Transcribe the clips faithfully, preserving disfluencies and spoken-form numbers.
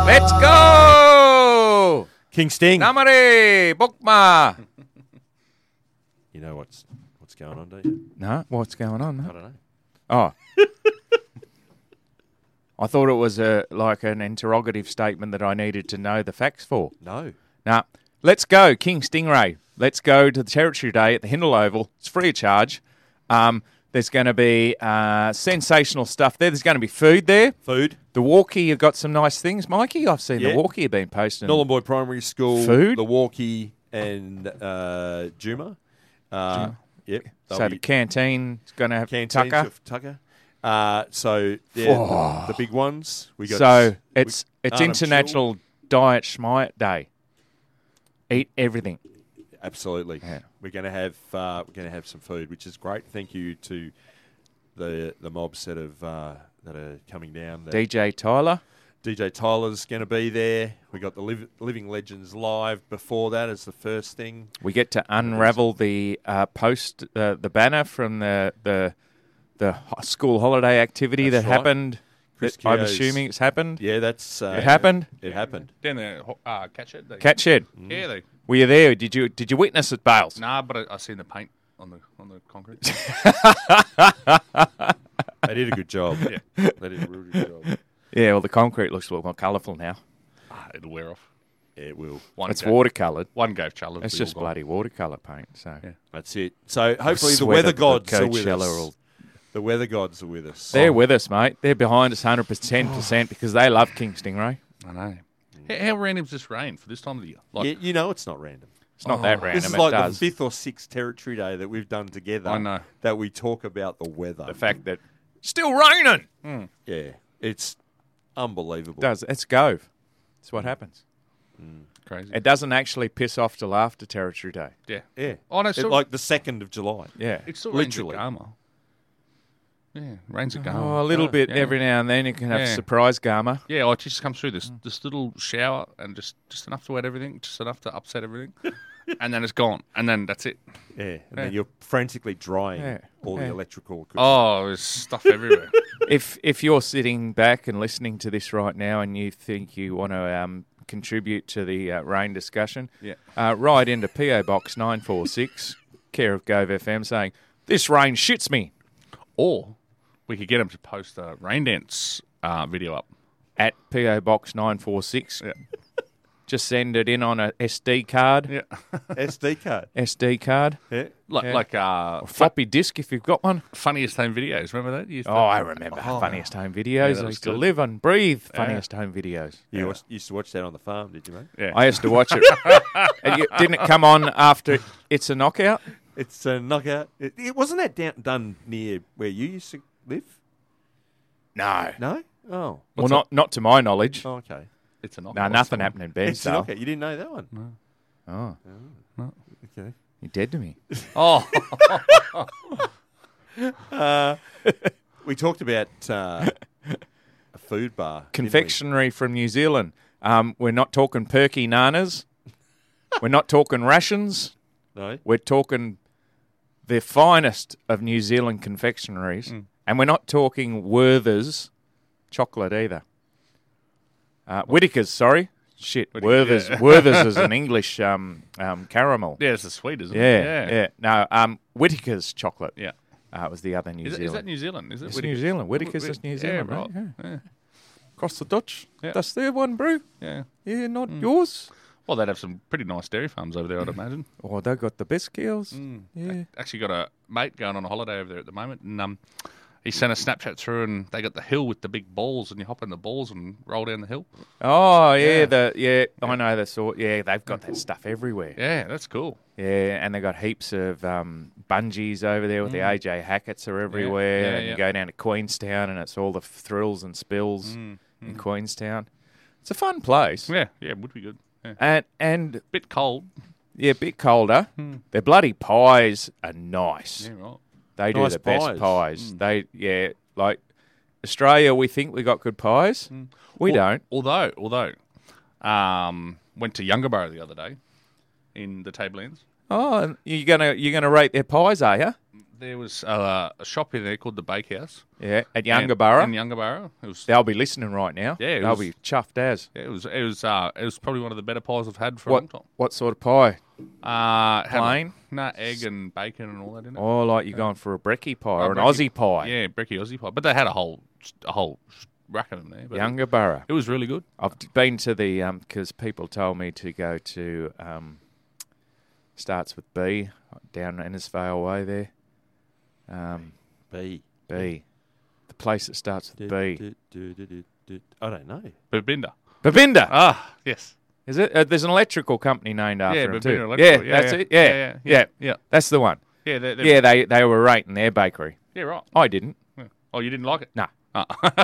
Let's go! King Sting. Namare, Bokma. You know what's what's going on, do you? No, what's going on? I No? don't know. Oh. I thought it was a like an interrogative statement that I needed to know the facts for. No. Now, let's go, King Stingray. Let's go to the Territory Day at the Hindle Oval. It's free of charge. Um, there's going to be uh, sensational stuff there. There's going to be food there. Food. The Walkie, you've got some nice things, Mikey. I've seen Yeah. the Walkie have been posting. Nolan Primary School. Food. The Walkie and uh, Juma. Uh, Juma. Yep. So They'll the be canteen is going to have canteens Tucker. of Tucker. Uh, so yeah, the, the big ones. We got. So we- it's it's Arnhem International Diet Schmiet Day. Eat everything. Chill. Absolutely. Yeah. We're going to have uh, we're going to have some food, which is great. Thank you to the the mob set of uh, that are coming down. The D J Tyler. D J Tyler's going to be there. We got the Liv- Living Legends live before that as the first thing. We get to unravel the uh, post uh, the banner from the the the ho- school holiday activity That's that right. happened. Chris That I'm Keogh's- assuming it's happened. Yeah, that's uh, It happened? It happened. Down there, uh, catch it. They, Cat Shed. Yeah, they. Were you there? Did you did you witness it, Bales? Nah, but I, I seen the paint on the on the concrete. They did a good job. Yeah. They did a really good job. Yeah. Well, the concrete looks a little more colourful now. Ah, it'll wear off. It will. One It's gave, watercoloured. One gave challenge. It's just bloody watercolour paint. So Yeah. That's it. So hopefully the swear weather that gods the are with Coachella us. will- The weather gods are with us. they're with us, mate. They're behind us one hundred percent because they love King Stingray. I know. How, how random's this rain for this time of the year? Like, Yeah, you know it's not random. It's not that random. This is it like does. the fifth or sixth territory day that we've done together. I know. That we talk about the weather. The fact that still raining. Yeah, it's unbelievable. It does. It's Gove. It's what happens. crazy. It doesn't actually piss off till after Territory Day. yeah. Yeah. Oh, no, It- still, like the second of July. Yeah. it still literally. rains at Gama. Yeah, rains at Gama. Oh, a little Oh, bit yeah. every now and then. You can have Yeah. surprise Gama. Yeah, oh, it just comes through this this little shower and just, just enough to wet everything, just enough to upset everything, and then it's gone, and then that's it. Yeah. And Yeah. then you're frantically drying Yeah. all Yeah. the electrical equipment. Oh, there's stuff everywhere. If if you're sitting back and listening to this right now and you think you want to um, contribute to the uh, rain discussion, Yeah. uh, write into P O Box nine four six, care of Gove F M, saying, "This rain shits me," Or we could get them to post a rain dance uh, video up. at P O Box nine four six. Yeah. Just send it in on a S D card, Yeah. S D card. S D card, Yeah. Like, Yeah. like uh, or floppy disk if you've got one. funniest home videos. Remember that? You used to- Oh, I remember Funniest Home Videos. that I was used to good. live and breathe Funniest Home Videos. You watched- used to watch that on the farm, did you, mate? Yeah. I used to watch it. And you, didn't it come on after It's a Knockout? It's a knockout. It, it wasn't that down, done near where you used to live? No. No? Oh. Well, not not to my knowledge. Oh, okay. it's a knock. No, nothing happened in It's a Bensdale. knockout. You didn't know that one? Oh, Okay. you're dead to me. Oh, We talked about uh, a food bar. didn't we? Confectionery from New Zealand. Um, we're not talking perky nanas. We're not talking rations. No? We're talking the finest of New Zealand confectionaries. And we're not talking Werther's chocolate either. Uh, Whittaker's, sorry. Shit, Werther's. yeah. Werther's is an English um, um, caramel. yeah, it's the sweet, isn't Yeah, it? yeah. No, um, Whittaker's chocolate Yeah. uh, was the other New Is, it, Zealand. is that New Zealand? Is it? It's Whittaker- New Zealand. Whittaker's Whit- is New yeah, Zealand, right. right? Yeah. Yeah. Across the Dutch. Yeah. That's their one, bro. yeah. Yeah, not yours. Well, they'd have some pretty nice dairy farms over there, I'd imagine. Oh, they got the best girls. Mm. Yeah. Actually, got a mate going on a holiday over there at the moment, and um, he sent a Snapchat through, and they got the hill with the big balls, and you hop in the balls and roll down the hill. Oh, yeah, Yeah. the yeah, I know the sort. Yeah, they've got that stuff everywhere. Yeah, that's cool. Yeah, and they got heaps of um, bungees over there with the A J Hacketts are everywhere. yeah, and yeah. you go down to Queenstown, and it's all the thrills and spills in Queenstown. It's a fun place, Yeah, yeah, would be good. Yeah. and and Bit cold. yeah, a bit colder. Their bloody pies are nice. Yeah, right. They do Nice the best pies. pies. They yeah, like Australia, we think we got good pies. We Al- don't. Although, although, um, went to Youngaborough the other day in the Tablelands. Oh, and you're gonna you're gonna rate their pies, are you? there was uh, a shop in there called the Bakehouse. Yeah, at And- Youngaborough. In Youngaborough. It was, They'll be listening right now. Yeah, it They'll was- be chuffed as. yeah, it was, it was, uh, it was probably one of the better pies I've had for a What long time. what sort of pie? Uh, had Plain? No, egg and bacon and all that in it. Oh, like you're going for a brekkie pie or an brekkie. Aussie pie. Yeah, brekkie Aussie pie. But they had a whole, a whole rack of them there. But Youngaborough. it was really good. I've d- been to the um because people told me to go to um starts with B down Innisfail way there. Um, B. B, the place that starts with B. I don't know. Babinda. Babinda. Ah, yes. Is it? Uh, there's an electrical company named after Yeah, him Babinda too. Electrical. Yeah, Yeah, that's yeah. it. Yeah. Yeah, Yeah, yeah, yeah, yeah. that's the one. Yeah, they're, they're, Yeah, they they were rating their bakery. yeah, right. I didn't. Yeah. Oh, you didn't like it? Nah, Ah.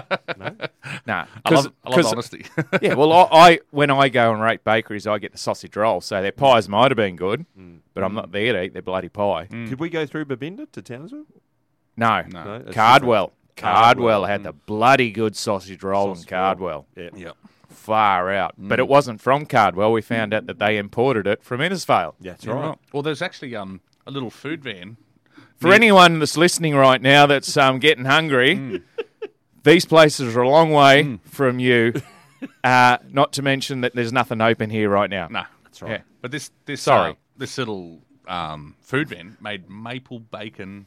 nah. I love, I love honesty. yeah, well, I, I when I go and rate bakeries, I get the sausage roll. So their pies might have been good, but I'm not there to eat their bloody pie. Did we go through Babinda to Townsville? No, No. No, that's Cardwell. Cardwell Cardwell. had the bloody good sausage roll in Sausage Cardwell. Yeah. Yep. Far out. But it wasn't from Cardwell. We found out that they imported it from Innisfail. Yeah, that's Yeah, right. right. Well, there's actually um a little food van. For anyone that's listening right now that's um, getting hungry, these places are a long way from you. Uh, not to mention that there's nothing open here right now. No, That's right. Yeah. but this this Sorry. uh, this little um food van made maple bacon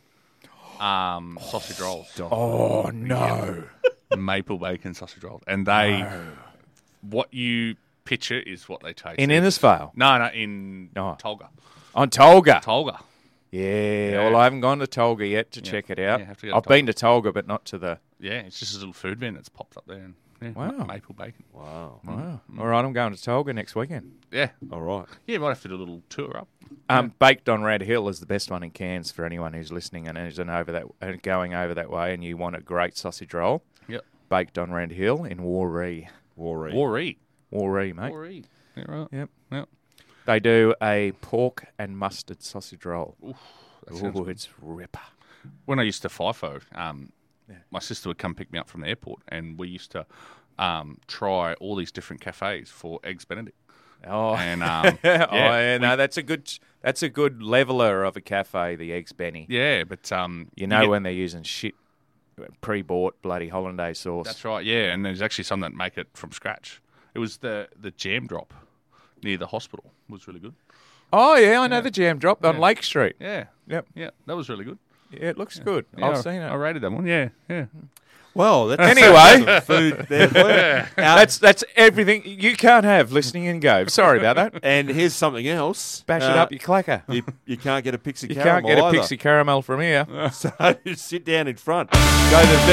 um sausage rolls. Oh, no. Maple bacon sausage rolls, and they what you picture is what they taste. In Innisfail. No, no, in Oh. Tolga. On Tolga. Tolga. Yeah, Yeah. well, I haven't gone to Tolga yet to check it out. Yeah, have to go to I've been to Tolga, but not to the... Yeah, it's just a little food van that's popped up there. And, yeah, Wow. ma- maple bacon. Wow. Wow. All right, I'm going to Tolga next weekend. Yeah, All right. yeah, might have to do a little tour up. Um, Baked on Red Hill is the best one in Cairns for anyone who's listening and is an over that and going over that way, and you want a great sausage roll. Yep. Baked on Red Hill in Warree. Warree. Warree. Warree, mate. Warree. Yeah, right. Yep. Yep. They do a pork and mustard sausage roll. That sounds Ooh, good. it's ripper. When I used to FIFO, um, my sister would come pick me up from the airport, and we used to um, try all these different cafes for eggs Benedict. Oh, And um, oh, yeah, yeah, no, that's a good that's a good leveler of a cafe. The eggs Benny. yeah, but um, You know get- when they're using shit pre-bought bloody hollandaise sauce. that's right. Yeah, and there's actually some that make it from scratch. It was the the jam drop near the hospital was really good. Oh yeah, I know the jam drop on Lake Street. Yeah, Yep. yeah, that was really good. Yeah, it looks good. Yeah, I've I- seen it. I rated that one. Yeah, yeah. Well, that's Anyway, food there for you. that's that's everything you can't have listening and go. Sorry about that. And here's something else. Bash it Uh, up, you clacker. You, you can't get a pixie You caramel can't get a either. pixie caramel from here. So sit down in front. Go to